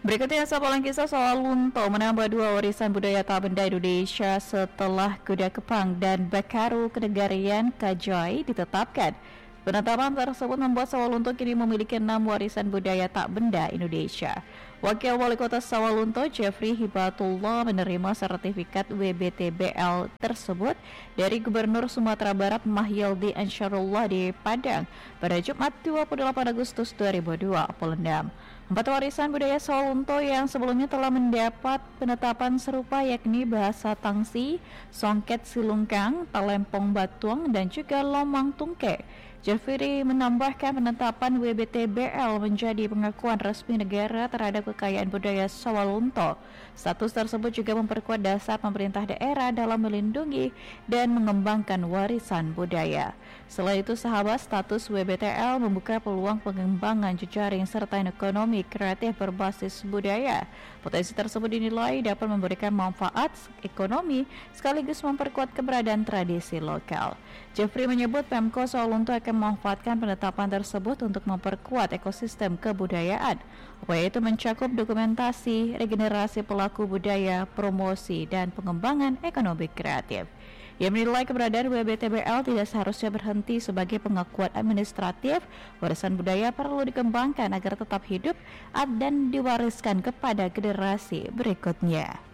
Berikutnya sebuah kisah soal Lunto menambah dua warisan budaya tak benda Indonesia setelah Kuda Kepang dan Bakaru Kenegarian Kajai ditetapkan. Penetapan tersebut membuat Sawalunto kini memiliki 6 warisan budaya tak benda Indonesia. Wakil Wali Kota Sawalunto, Jeffrey Hibatullah, menerima sertifikat WBTBL tersebut dari Gubernur Sumatera Barat Mahyildi Ansyarullah di Padang pada Jumat 28 Agustus 2026. 4 warisan budaya Sawalunto yang sebelumnya telah mendapat penetapan serupa yakni bahasa Tangsi, Songket Silungkang, Talempong Batuang, dan juga Lomang Tungke. Jeffrey menambahkan penetapan WBTBL menjadi pengakuan resmi negara terhadap kekayaan budaya Sawalunto. Status tersebut juga memperkuat dasar pemerintah daerah dalam melindungi dan mengembangkan warisan budaya. Selain itu, sahabat, status WBTL membuka peluang pengembangan jejaring serta ekonomi kreatif berbasis budaya. Potensi tersebut dinilai dapat memberikan manfaat ekonomi sekaligus memperkuat keberadaan tradisi lokal. Jeffrey menyebut Pemko Sawalunto akan memanfaatkan penetapan tersebut untuk memperkuat ekosistem kebudayaan. Upaya itu mencakup dokumentasi, regenerasi pelaku budaya, promosi, dan pengembangan ekonomi kreatif. Ia menilai keberadaan WBTBL tidak seharusnya berhenti sebagai pengakuan administratif. Warisan budaya perlu dikembangkan agar tetap hidup dan diwariskan kepada generasi berikutnya.